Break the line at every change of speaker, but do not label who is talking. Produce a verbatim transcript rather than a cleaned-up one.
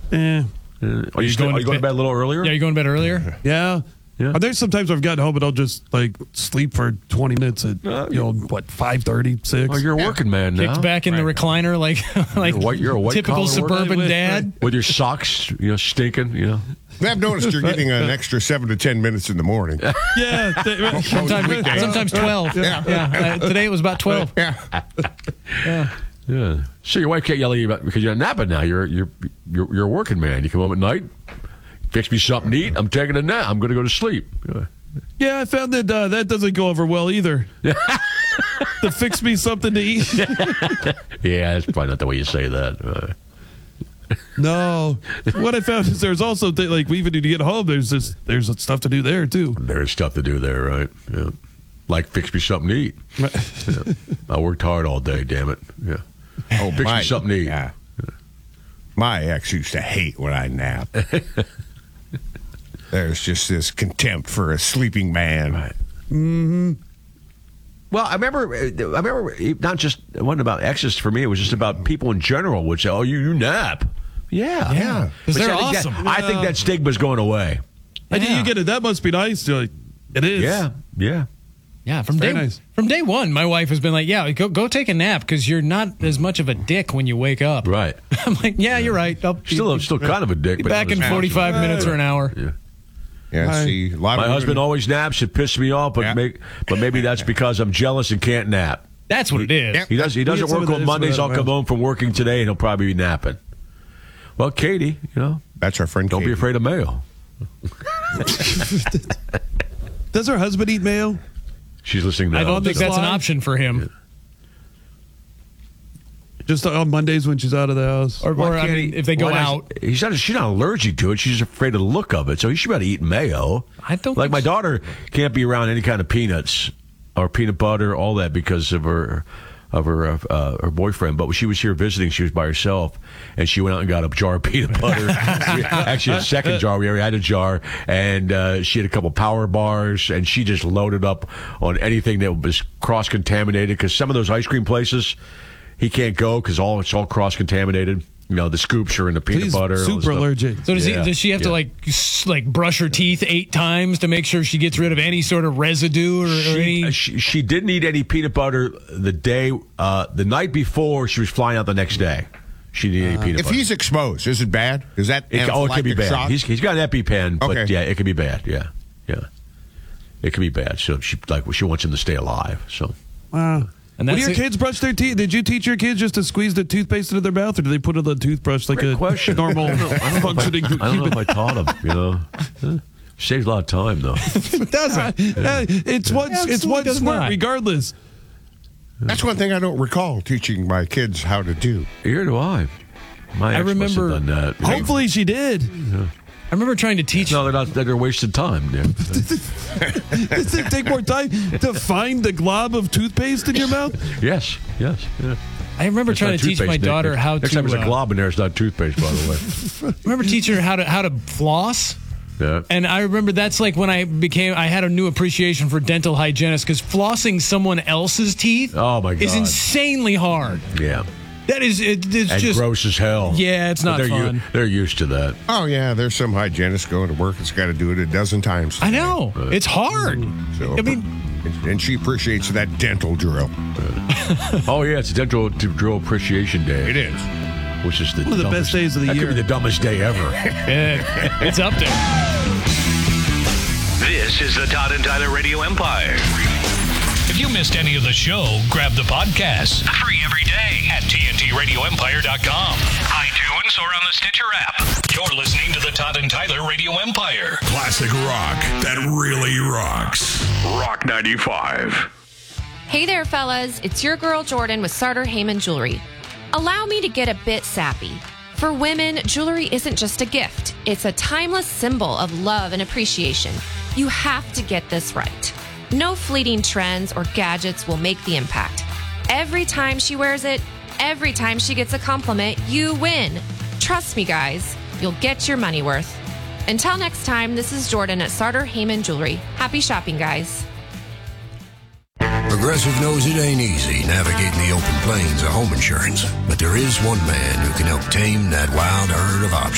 Eh.
Uh, are you, still, are you going to bed a little earlier?
Yeah, you going to bed earlier?
Yeah.
Yeah.
There's sometimes I've gotten home and I'll just like sleep for twenty minutes at uh, you know what five thirty, six.
Oh, you're a yeah. working man now.
Kicked back in right. the recliner like like
you're, white, you're a white
typical suburban dad
with your socks, you know, stinking. You know.
I've noticed you're getting an extra seven to ten minutes in the morning.
Yeah, th-
sometimes, sometimes twelve. Yeah, yeah. Uh, today it was about twelve.
Yeah,
yeah.
Yeah. So your wife can't yell at you about, because you're not napping now. You're you're you're you're a working man. You come home at night. Fix me something to eat. I'm taking a nap. I'm going to go to sleep.
Yeah, I found that uh, that doesn't go over well either. To fix me something to eat.
Yeah, that's probably not the way you say that. Uh.
No. What I found is there's also, th- like, even when you get home, there's this, there's stuff to do there, too.
There's stuff to do there, right? Yeah. Like fix me something to eat. Yeah. I worked hard all day, damn it. Yeah.
Oh,
fix
my,
me something to eat.
Yeah. My ex used to hate when I nap. There's just this contempt for a sleeping man.
Right.
Mm-hmm.
Well, I remember, I remember not just, it wasn't about exes for me, it was just about people in general would say, oh, you, you nap. Yeah.
Yeah. Because they're
I
awesome.
That, I think that stigma's going away.
I
yeah.
think you get it. That must be nice. You're like, it is.
Yeah. Yeah.
Yeah, from day,
nice.
from day one, my wife has been like, yeah, go go take a nap because you're not as much of a dick when you wake up.
Right.
I'm like, yeah, you're right. I'll
still
be,
still kind of a dick.
Be
but
back in forty-five
much.
minutes or an hour.
Yeah.
Yeah,
Hi.
see, a lot
My
of
husband
women,
always naps. It pisses me off, but
Yeah.
make, but maybe that's because I'm jealous and can't nap.
That's what it is.
Yep.
He does. He doesn't
get some
work
of
on
that
Mondays.
info
I'll
out of
come
my
home from working today, and he'll probably be napping. Well, Katie, you know,
that's our friend.
don't
Katie.
be afraid of mayo.
Does her husband eat mayo?
She's listening now.
I don't think
Just
that's an
lie.
option for him.
Just on Mondays when she's out of the house.
Or,
Why
or I
can't
mean,
he-
if they go
why not-
out.
he's not. She's not allergic to it. She's just afraid of the look of it. So he should be able to eat mayo.
I don't
like
think
my
so.
daughter can't be around any kind of peanuts or peanut butter, all that because of her of her uh, her boyfriend. But when she was here visiting, she was by herself, and she went out and got a jar of peanut butter. Actually, a second jar. We already had a jar, and uh, she had a couple power bars, and she just loaded up on anything that was cross contaminated. Because some of those ice cream places, he can't go because all it's all cross contaminated. You know, the scoops are in the peanut
He's
butter. and all this
super
stuff.
allergic.
So does,
Yeah,
he, does she have to
yeah.
like s- like brush her teeth eight times to make sure she gets rid of any sort of residue or, or
She,
any?
she, she didn't eat any peanut butter the day, uh, the night before she was flying out the next day. She didn't eat any peanut
If
butter.
he's exposed, is it bad? Is that
It, oh, it could be
anaphylactic
bad.
shock?
He's, he's got an EpiPen, but
Okay.
yeah, it could be bad. Yeah, yeah, it could be bad. So she like well, she wants him to stay alive. So
Wow.
And
When
that's
your
it.
kids brush their teeth, did you teach your kids just to squeeze the toothpaste into their mouth, or do they put it on the toothbrush like
Great
a
question.
normal
I don't know if I-
functioning
I don't know
human?
if I taught him. You know, Huh? Saves a lot of time though.
It doesn't.
Uh, it's one. It's
Absolutely
one
does
squirt,
not.
regardless.
That's one thing I don't recall teaching my kids how to do.
Here do I. My
I
ex must have
remember-
done that.
Hopefully, she did.
I remember trying to teach.
No, they're not. They're wasting time. Yeah.
Does it take more time to find the glob of toothpaste in your mouth?
Yes, yes. Yeah.
I remember
It's
trying
not
to teach my
toothpaste, Nick.
daughter how
Next
to.
time there's a
uh,
glob in there, it's not toothpaste, by the way.
I remember teaching her how to how to floss.
Yeah.
And I remember that's like when I became, I had a new appreciation for dental hygienists because flossing someone else's teeth
Oh, my
is
God.
insanely hard.
Yeah.
That is, it, it's
And
just,
gross as hell.
Yeah, it's
But
not
they're u-
fun.
they're used to that.
Oh, yeah, there's some hygienist going to work that's got to do it a dozen times.
I know. It's hard.
So,
I mean,
and, and she appreciates that dental drill.
Oh, yeah, it's Dental Drill Appreciation Day.
It is.
Which is the
One of the
dumbest-
best days of the
that
year.
could be the dumbest day ever.
eh, it's up there.
This is the Todd and Tyler Radio Empire.
If you missed any of the show, grab the podcast.
Free every day.
At T N T radio empire dot com.
iTunes or on the Stitcher app.
You're listening to the Todd and Tyler Radio Empire.
Classic rock that really rocks.
Rock ninety-five.
Hey there, fellas. It's your girl Jordan with Sartor Heyman Jewelry. Allow me to get a bit sappy. For women, jewelry isn't just a gift. It's a timeless symbol of love and appreciation. You have to get this right. No fleeting trends or gadgets will make the impact. Every time she wears it, every time she gets a compliment, you win. Trust me, guys. You'll get your money worth. Until next time, this is Jordan at Sartor Heyman Jewelry. Happy shopping, guys.
Progressive knows it ain't easy navigating the open plains of home insurance, but there is one man who can help tame that wild herd of options.